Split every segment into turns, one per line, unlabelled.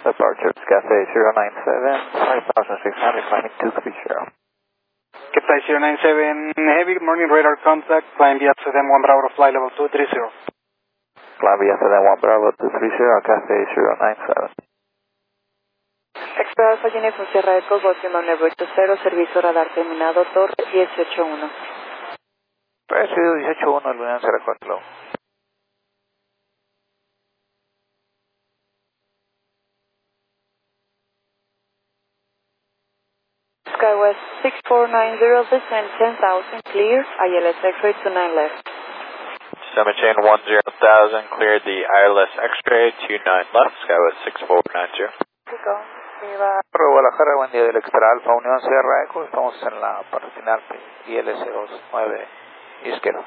Departure, Cathay 097, 5600, climbing 230.
Cathay 097, heavy, good morning, radar contact, climb via SDM 1 Bravo, fly level 230.
Climb via SDM 1 Bravo 230, Cathay 097.
Extra Alpha Uniform Sierra Echo, Goldman Level 0, servicio radar terminado, Torre 181.
Presidio 181, el Unión Sierra Control.
Skywest 6490, descend 10,000, clear, ILS X-ray 29 left.
Chain 10,000, cleared the ILS X-ray 29 left, Skywest 6490. Guadalajara, buen día del Extra Alfa, Unión Sierra Eco, estamos en la parte final ILS-29 izquierdo.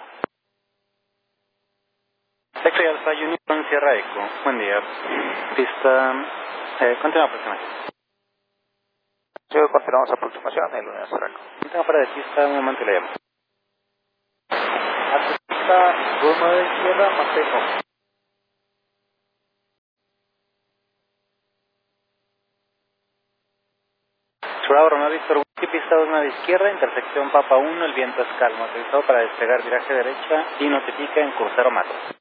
Extra Alpha Union Sierra Eco, buen día. Pista, continúa aproximación.
Sí, continuamos aproximación en el Unión Sierra Eco.
Tengo fuera de pista, un momento y le llamo.
A pista, Burma de izquierda, Mateco.
Bravo, Romeo Víctor, pista 2 de izquierda, intersección Papa 1, el viento es calmo, autorizado para despegar viraje derecha y notifica en crucero Matos.